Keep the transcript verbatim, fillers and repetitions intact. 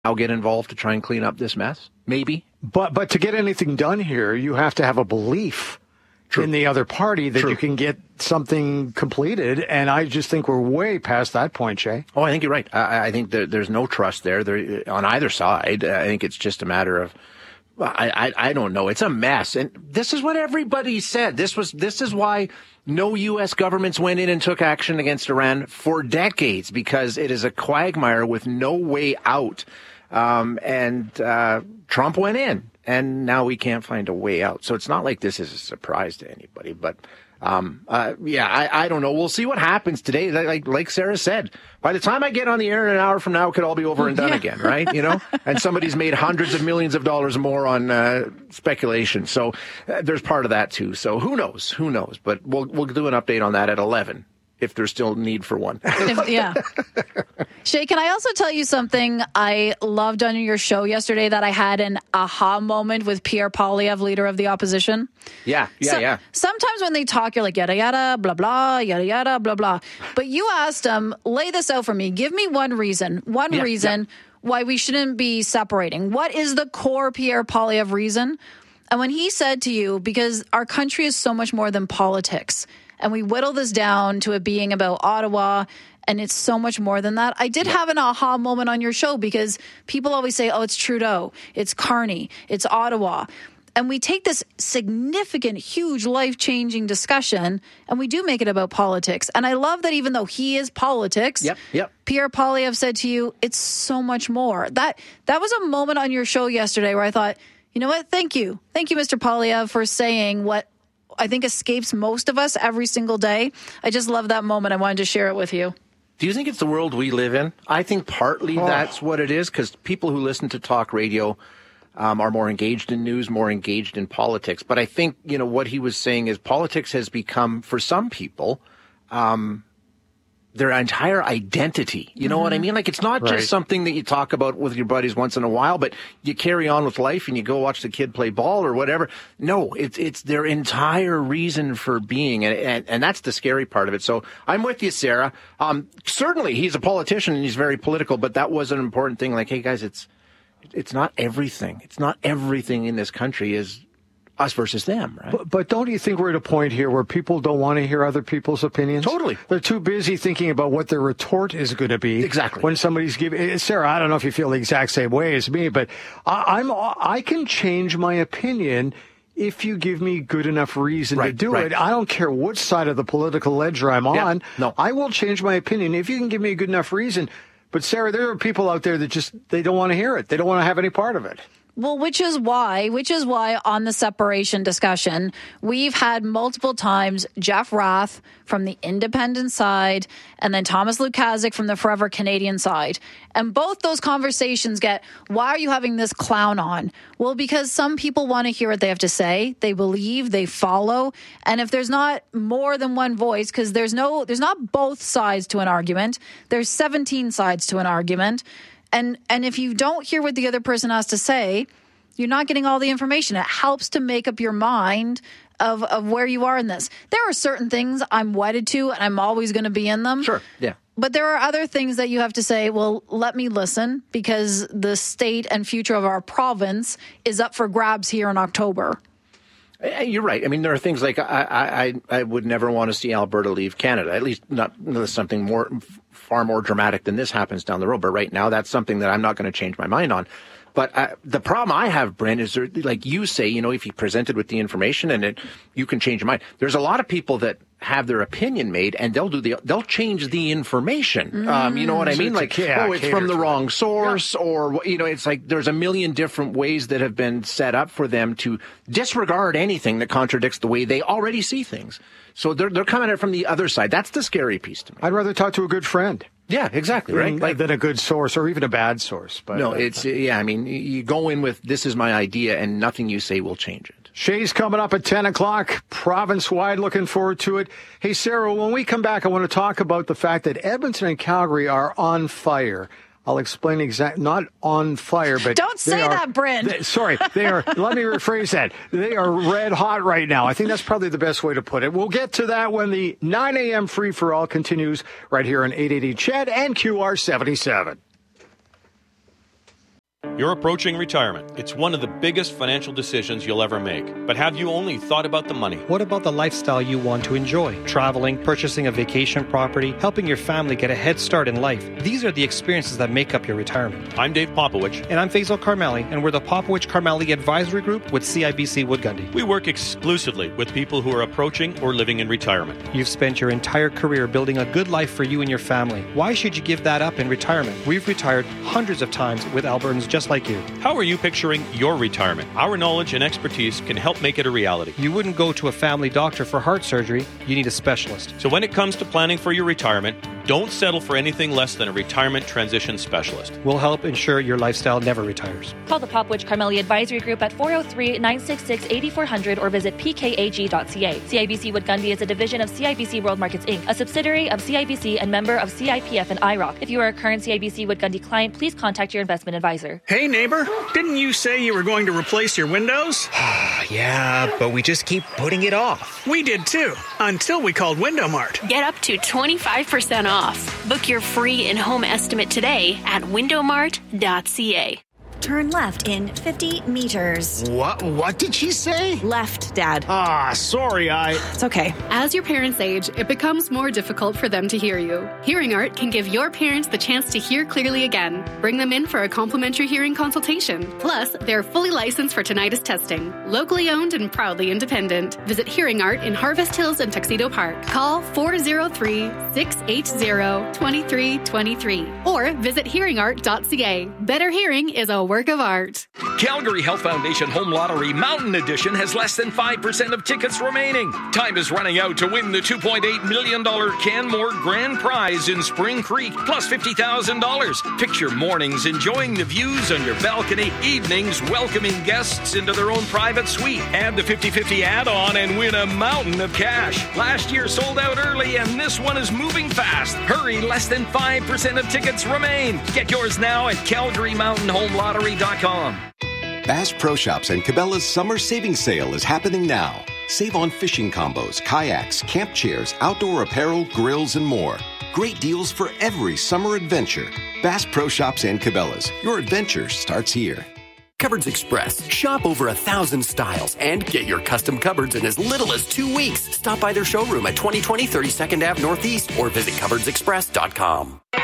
I'll get involved to try and clean up this mess? Maybe. But but to get anything done here, you have to have a belief True. in the other party that True. you can get something completed. And I just think we're way past that point, Shay. Oh, I think you're right. I, I think there, there's no trust there. there on either side. I think it's just a matter of, I, I I don't know. It's a mess. And this is what everybody said. This was this is why no U S governments went in and took action against Iran for decades, because it is a quagmire with no way out. Um, and uh, Trump went in, and now we can't find a way out. So it's not like this is a surprise to anybody. But um, uh, yeah, I, I don't know. We'll see what happens today. Like like Sarah said, by the time I get on the air in an hour from now, it could all be over and done yeah. again, right? You know, and somebody's made hundreds of millions of dollars more on uh, speculation. So uh, there's part of that too. So who knows? Who knows? But we'll we'll do an update on that at eleven. If there's still need for one. if, yeah. Shay, can I also tell you something I loved on your show yesterday, that I had an aha moment with Pierre Poilievre, leader of the opposition? Yeah, yeah, so, yeah. Sometimes when they talk, you're like, yada, yada, blah, blah, yada, yada, blah, blah. But you asked him, lay this out for me. Give me one reason, one yeah, reason yeah. why we shouldn't be separating. What is the core Pierre Poilievre reason? And when he said to you, because our country is so much more than politics, and we whittle this down to it being about Ottawa, and it's so much more than that. I did have an aha moment on your show, because people always say, oh, it's Trudeau, it's Carney, it's Ottawa. And we take this significant, huge, life-changing discussion, and we do make it about politics. And I love that even though he is politics, yep, yep. Pierre Poilievre said to you, it's so much more. That that was a moment on your show yesterday where I thought, you know what, thank you. Thank you, Mister Poilievre, for saying what I think escapes most of us every single day. I just love that moment. I wanted to share it with you. Do you think it's the world we live in? I think partly oh. that's what it is, because people who listen to talk radio um, are more engaged in news, more engaged in politics. But I think, you know, what he was saying is politics has become, for some people, um, their entire identity. You know mm-hmm. what I mean? Like, it's not right. just something that you talk about with your buddies once in a while, but you carry on with life and you go watch the kid play ball or whatever. No, it's it's their entire reason for being, and and, and that's the scary part of it. So I'm with you, Sarah. Um, certainly, he's a politician and he's very political, but that was an important thing. Like, hey, guys, it's it's not everything. It's not everything in this country is us versus them, right? But, but don't you think we're at a point here where people don't want to hear other people's opinions? Totally. They're too busy thinking about what their retort is going to be. Exactly. When somebody's giving, Sarah, I don't know if you feel the exact same way as me, but I, I'm I can change my opinion if you give me good enough reason right, to do right. it. I don't care which side of the political ledger I'm yeah, on. No. I will change my opinion if you can give me a good enough reason. But Sarah, there are people out there that just, they don't want to hear it. They don't want to have any part of it. Well, which is why, which is why on the separation discussion, we've had multiple times Jeff Rath from the independent side and then Thomas Lukasik from the Forever Canadian side. And both those conversations get, why are you having this clown on? Well, because some people want to hear what they have to say. They believe, they follow. And if there's not more than one voice, because there's no, there's not both sides to an argument. There's seventeen sides to an argument. And and if you don't hear what the other person has to say, you're not getting all the information. It helps to make up your mind of, of where you are in this. There are certain things I'm wedded to, and I'm always going to be in them. Sure, yeah. But there are other things that you have to say, well, let me listen, because the state and future of our province is up for grabs here in October. You're right. I mean, there are things like I, I, I would never want to see Alberta leave Canada, at least not unless something more, far more dramatic than this happens down the road. But right now, that's something that I'm not going to change my mind on. But uh, the problem I have, Brent, is there, like you say, you know, if you presented with the information and it, you can change your mind. There's a lot of people that have their opinion made and they'll do the, they'll change the information. Mm. Um, you know what I mean? Like, yeah, oh, it's from the wrong source, yeah. or, you know, it's like there's a million different ways that have been set up for them to disregard anything that contradicts the way they already see things. So they're, they're coming at it from the other side. That's the scary piece to me. I'd rather talk to a good friend. Yeah, exactly, right? Like, than a good source or even a bad source. But no, it's, yeah, I mean, you go in with, this is my idea, and nothing you say will change it. Shay's coming up at ten o'clock, province-wide, looking forward to it. Hey, Sarah, when we come back, I want to talk about the fact that Edmonton and Calgary are on fire. I'll explain exactly, not on fire, but... Don't say are, that, Brent. They, sorry, they are, let me rephrase that. They are red hot right now. I think that's probably the best way to put it. We'll get to that when the nine a.m. free-for-all continues right here on eight eighty C H E D and Q R seventy-seven. You're approaching retirement. It's one of the biggest financial decisions you'll ever make. But have you only thought about the money? What about the lifestyle you want to enjoy? Traveling, purchasing a vacation property, helping your family get a head start in life. These are the experiences that make up your retirement. I'm Dave Popowich. And I'm Faisal Karmali, and we're the Popowich Karmali Advisory Group with C I B C Wood Gundy. We work exclusively with people who are approaching or living in retirement. You've spent your entire career building a good life for you and your family. Why should you give that up in retirement? We've retired hundreds of times with Albertans just like you. How are you picturing your retirement? Our knowledge and expertise can help make it a reality. You wouldn't go to a family doctor for heart surgery. You need a specialist. So when it comes to planning for your retirement, don't settle for anything less than a retirement transition specialist. We'll help ensure your lifestyle never retires. Call the Popowich Karmali Advisory Group at four oh three, nine six six, eight four zero zero or visit p k a g dot c a. C I B C Wood Gundy is a division of C I B C World Markets Incorporated, a subsidiary of C I B C and member of C I P F and I R O C. If you are a current C I B C Wood Gundy client, please contact your investment advisor. Hey neighbor, didn't you say you were going to replace your windows? Yeah, but we just keep putting it off. We did too, until we called Window Mart. Get up to twenty-five percent off. Book your free in-home estimate today at window mart dot c a. Turn left in fifty meters. What? What did she say? Left, Dad. Ah, sorry, I... It's okay. As your parents age, it becomes more difficult for them to hear you. Hearing Art can give your parents the chance to hear clearly again. Bring them in for a complimentary hearing consultation. Plus, they're fully licensed for tinnitus testing. Locally owned and proudly independent. Visit Hearing Art in Harvest Hills and Tuxedo Park. Call four oh three, six eight zero, two three two three or visit hearing art dot c a. Better hearing is a work of art. Calgary Health Foundation Home Lottery Mountain Edition has less than five percent of tickets remaining. Time is running out to win the two point eight million dollars Canmore Grand Prize in Spring Creek, plus fifty thousand dollars. Picture mornings enjoying the views on your balcony, evenings welcoming guests into their own private suite. Add the fifty-fifty add-on and win a mountain of cash. Last year sold out early, and this one is moving fast. Hurry, less than five percent of tickets remain. Get yours now at calgary mountain home lottery dot com. Bass Pro Shops and Cabela's summer savings sale is happening now. Save on fishing combos, kayaks, camp chairs, outdoor apparel, grills, and more. Great deals for every summer adventure. Bass Pro Shops and Cabela's. Your adventure starts here. Cupboards Express. Shop over a thousand styles and get your custom cupboards in as little as two weeks. Stop by their showroom at twenty twenty thirty-second Avenue Northeast or visit cupboards express dot com.